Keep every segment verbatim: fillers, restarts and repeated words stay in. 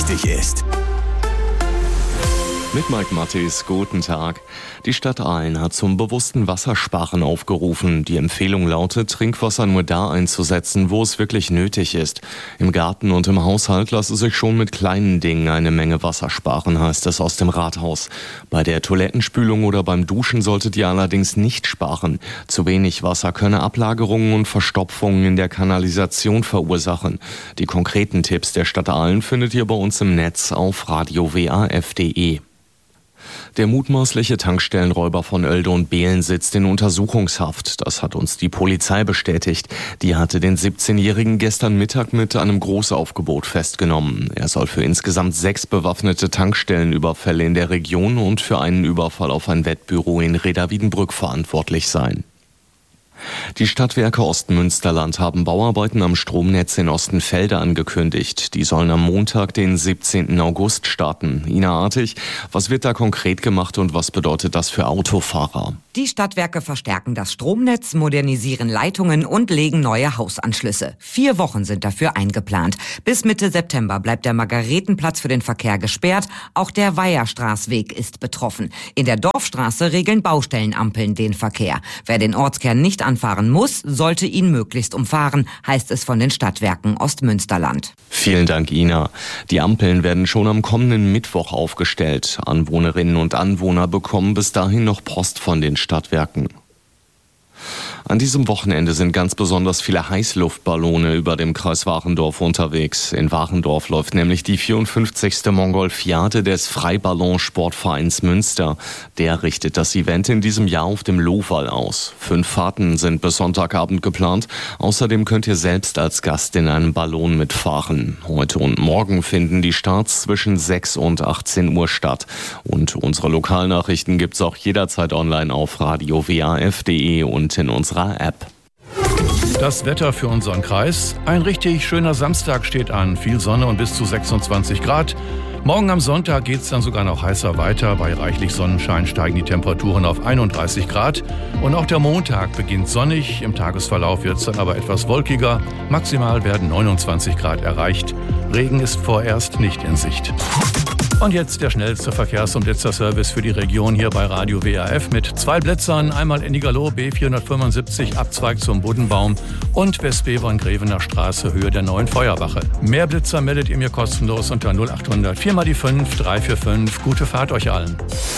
wichtig ist. Mit Mike Mattis, guten Tag. Die Stadt Aalen hat zum bewussten Wassersparen aufgerufen. Die Empfehlung lautet, Trinkwasser nur da einzusetzen, wo es wirklich nötig ist. Im Garten und im Haushalt lasse sich schon mit kleinen Dingen eine Menge Wasser sparen, heißt es aus dem Rathaus. Bei der Toilettenspülung oder beim Duschen solltet ihr allerdings nicht sparen. Zu wenig Wasser könne Ablagerungen und Verstopfungen in der Kanalisation verursachen. Die konkreten Tipps der Stadt Aalen findet ihr bei uns im Netz auf radio w a f punkt d e. Der mutmaßliche Tankstellenräuber von Oelde und Behlen sitzt in Untersuchungshaft. Das hat uns die Polizei bestätigt. Die hatte den siebzehnjährigen gestern Mittag mit einem Großaufgebot festgenommen. Er soll für insgesamt sechs bewaffnete Tankstellenüberfälle in der Region und für einen Überfall auf ein Wettbüro in Reda-Wiedenbrück verantwortlich sein. Die Stadtwerke Ostmünsterland haben Bauarbeiten am Stromnetz in Ostenfelde angekündigt. Die sollen am Montag, den siebzehnten August starten. Ina Artig, was wird da konkret gemacht und was bedeutet das für Autofahrer? Die Stadtwerke verstärken das Stromnetz, modernisieren Leitungen und legen neue Hausanschlüsse. Vier Wochen sind dafür eingeplant. Bis Mitte September bleibt der Margaretenplatz für den Verkehr gesperrt. Auch der Weiherstraßweg ist betroffen. In der Dorfstraße regeln Baustellenampeln den Verkehr. Wer den Ortskern nicht anfahren muss, sollte ihn möglichst umfahren, heißt es von den Stadtwerken Ostmünsterland. Vielen Dank, Ina. Die Ampeln werden schon am kommenden Mittwoch aufgestellt. Anwohnerinnen und Anwohner bekommen bis dahin noch Post von den Stadtwerken. An diesem Wochenende sind ganz besonders viele Heißluftballone über dem Kreis Warendorf unterwegs. In Warendorf läuft nämlich die vierundfünfzigste Mongolfiade des Freiballonsportvereins Münster. Der richtet das Event in diesem Jahr auf dem Lohwall aus. Fünf Fahrten sind bis Sonntagabend geplant. Außerdem könnt ihr selbst als Gast in einem Ballon mitfahren. Heute und morgen finden die Starts zwischen sechs und achtzehn Uhr statt. Und unsere Lokalnachrichten gibt's auch jederzeit online auf radio w a f punkt d e und in unserer App. Das Wetter für unseren Kreis. Ein richtig schöner Samstag steht an. Viel Sonne und bis zu sechsundzwanzig Grad. Morgen am Sonntag geht es dann sogar noch heißer weiter. Bei reichlich Sonnenschein steigen die Temperaturen auf einunddreißig Grad. Und auch der Montag beginnt sonnig. Im Tagesverlauf wird es dann aber etwas wolkiger. Maximal werden neunundzwanzig Grad erreicht. Regen ist vorerst nicht in Sicht. Und jetzt der schnellste Verkehrs- und Blitzerservice für die Region hier bei Radio W A F mit zwei Blitzern. Einmal in Igalo, B vierhundertfünfundsiebzig, Abzweig zum Buddenbaum und Westbevern-Grevener Straße, Höhe der neuen Feuerwache. Mehr Blitzer meldet ihr mir kostenlos unter null achthundert vier mal die fünf drei vier fünf. Gute Fahrt euch allen.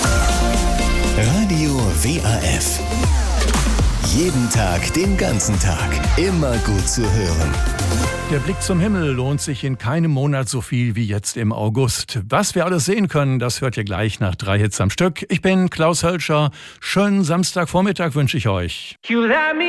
Radio W A F. Jeden Tag, den ganzen Tag. Immer gut zu hören. Der Blick zum Himmel lohnt sich in keinem Monat so viel wie jetzt im August. Was wir alles sehen können, das hört ihr gleich nach drei Hits am Stück. Ich bin Klaus Hölscher. Schönen Samstagvormittag wünsche ich euch.